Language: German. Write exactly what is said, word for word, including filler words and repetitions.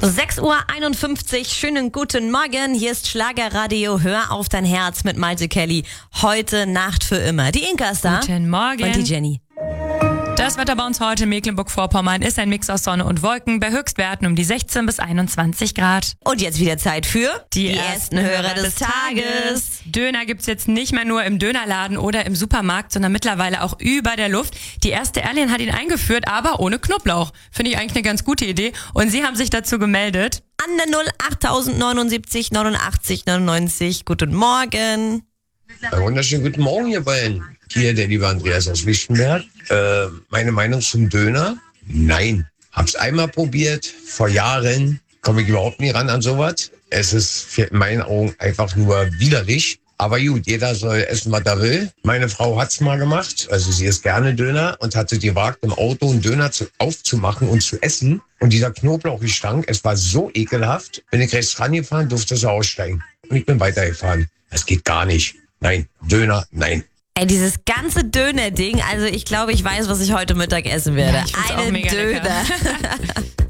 sechs Uhr einundfünfzig, schönen guten Morgen. Hier ist Schlagerradio, hör auf dein Herz mit Malte Kelly. Heute Nacht für immer. Die Inka ist da. Guten Morgen. Und die Jenny. Das Wetter bei uns heute in Mecklenburg-Vorpommern ist ein Mix aus Sonne und Wolken bei Höchstwerten um die sechzehn bis einundzwanzig Grad. Und jetzt wieder Zeit für Die, die ersten Hörer des Tages. Döner gibt's jetzt nicht mehr nur im Dönerladen oder im Supermarkt, sondern mittlerweile auch über der Luft. Die erste Airline hat ihn eingeführt, aber ohne Knoblauch. Finde ich eigentlich eine ganz gute Idee. Und Sie haben sich dazu gemeldet. An der null achttausendneunundsiebzig neunundachtzig neunundneunzig. Guten Morgen. Einen wunderschönen guten Morgen, ihr beiden. Hier der liebe Andreas aus Lichtenberg. Äh, meine Meinung zum Döner? Nein. Hab's einmal probiert, vor Jahren. Komme ich überhaupt nie ran an sowas. Es ist in meinen Augen einfach nur widerlich. Aber gut, jeder soll essen, was er will. Meine Frau hat's mal gemacht. Also sie isst gerne Döner und hatte gewagt, im Auto einen Döner zu, aufzumachen und zu essen. Und dieser Knoblauch stank. Es war so ekelhaft. Bin ich rechts rangefahren, durfte sie aussteigen. Und ich bin weitergefahren. Das geht gar nicht. Nein, Döner, nein. Ey, dieses ganze Döner-Ding, also ich glaube, ich weiß, was ich heute Mittag essen werde. Ja, ich find's auch Einen mega Döner. lecker.